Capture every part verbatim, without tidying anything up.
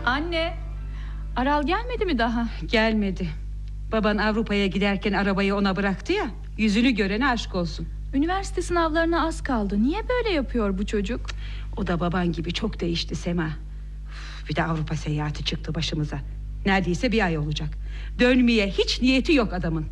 Anne, Aral gelmedi mi daha? Gelmedi. Baban Avrupa'ya giderken arabayı ona bıraktı ya. Yüzünü görene aşk olsun. Üniversite sınavlarına az kaldı. Niye böyle yapıyor bu çocuk? O da baban gibi çok değişti Sema. Bir de Avrupa seyahati çıktı başımıza. Neredeyse bir ay olacak. Dönmeye hiç niyeti yok adamın.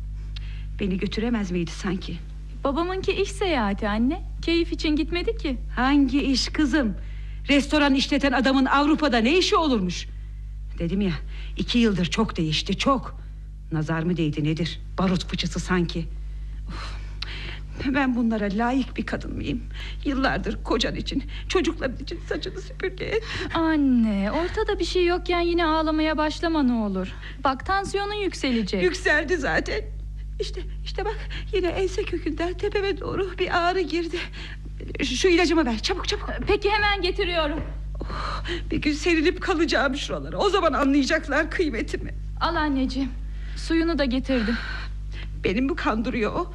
Beni götüremez miydi sanki? Babamınki iş seyahati anne. Keyif için gitmedi ki. Hangi iş kızım? Restoran işleten adamın Avrupa'da ne işi olurmuş? Dedim ya, iki yıldır çok değişti, çok. Nazar mı değdi nedir? Barut fıçısı sanki. Uf, ben bunlara layık bir kadın mıyım? Yıllardır kocan için, çocukların için saçını süpürge. Anne, ortada bir şey yokken yine ağlamaya başlama ne olur. Bak, tansiyonun yükselecek. Yükseldi zaten. İşte işte bak, yine ense kökünden tepeme doğru bir ağrı girdi. Şu ilacımı ver çabuk çabuk. Peki, hemen getiriyorum. Oh, bir gün serilip kalacağım şuralara. O zaman anlayacaklar kıymetimi. Al anneciğim, suyunu da getirdim. Beni mi kandırıyor o?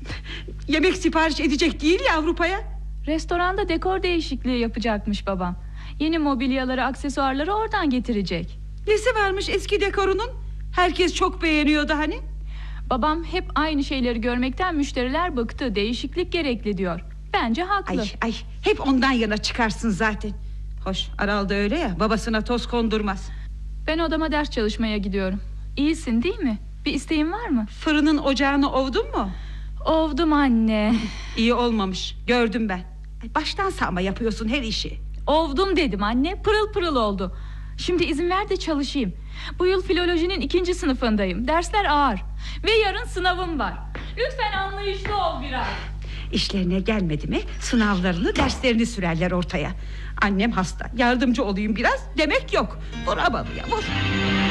Yemek sipariş edecek değil ya Avrupa'ya. Restoranda dekor değişikliği yapacakmış babam. Yeni mobilyaları, aksesuarları oradan getirecek. Nesi varmış eski dekorunun? Herkes çok beğeniyordu hani. Babam hep aynı şeyleri görmekten müşteriler bıktı. Değişiklik gerekli diyor. Bence haklı. Ay ay, hep ondan yana çıkarsın zaten. Hoş, Aral da öyle ya, babasına toz kondurmaz. Ben odama ders çalışmaya gidiyorum. İyisin değil mi? Bir isteğin var mı? Fırının ocağını ovdun mu? Ovdum anne. İyi olmamış, gördüm ben. Ay, baştan sağma yapıyorsun her işi. Ovdum dedim anne, pırıl pırıl oldu. Şimdi izin ver de çalışayım. Bu yıl filolojinin ikinci sınıfındayım. Dersler ağır. Ve yarın sınavım var. Lütfen anlayışlı ol biraz. İşlerine gelmedi mi sınavlarını, derslerini sürerler ortaya. Annem hasta, yardımcı olayım biraz demek yok. Vur abalıya vur.